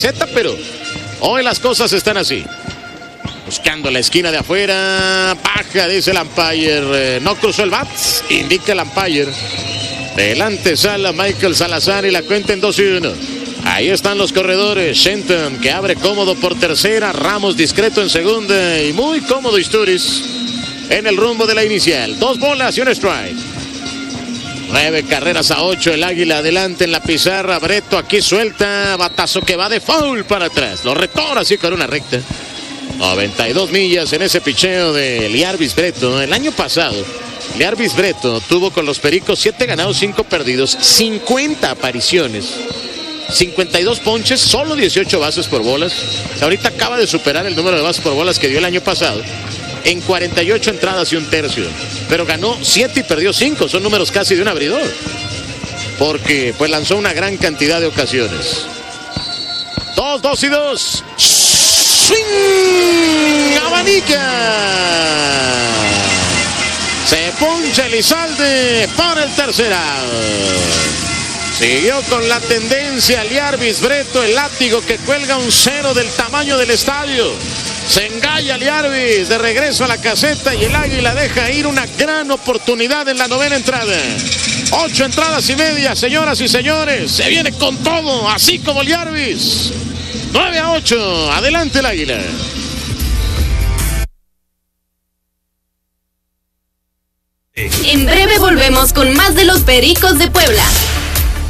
Pero hoy las cosas están así. Buscando la esquina de afuera. Baja, dice el umpire. No cruzó el bat. Indica el umpire. Delante sala Michael Salazar y la cuenta en 2-1. Ahí están los corredores. Shenton, que abre cómodo por tercera. Ramos discreto en segunda. Y muy cómodo Isturiz en el rumbo de la inicial. 2 bolas y un strike. 9 carreras a 8. El Águila adelante en la pizarra. Breto aquí suelta. Batazo que va de foul para atrás. Lo retora así con una recta. 92 millas en ese picheo de Liarvis Breto. El año pasado, Liarvis Breto tuvo con los Pericos 7 ganados, 5 perdidos, 50 apariciones, 52 ponches, solo 18 bases por bolas. Ahorita acaba de superar el número de bases por bolas que dio el año pasado en 48 entradas y un tercio. Pero ganó 7 y perdió 5. Son números casi de un abridor. Porque pues lanzó una gran cantidad de ocasiones. 2 y 2. Swing, abanica. Se poncha Elizalde para el tercer out. Siguió con la tendencia Liarvis Breto, el látigo que cuelga un 0 del tamaño del estadio. Se engalla Liarvis de regreso a la caseta y el Águila deja ir una gran oportunidad en la 9ª entrada. 8 entradas y media, señoras y señores. Se viene con todo, así como Liarvis. 9-8, adelante el Águila. En breve volvemos con más de los Pericos de Puebla.